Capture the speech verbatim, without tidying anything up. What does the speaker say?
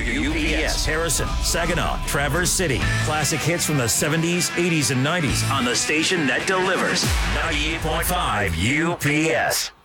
U P S, Harrison, Saginaw, Traverse City. Classic hits from the seventies, eighties, and nineties on the station that delivers. ninety-eight point five U P S.